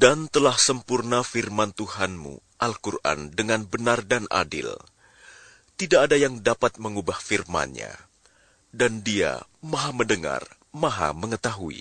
Dan telah sempurna firman Tuhanmu, Al-Quran, dengan benar dan adil. Tidak ada yang dapat mengubah firman-Nya. Dan Dia Maha mendengar, Maha mengetahui.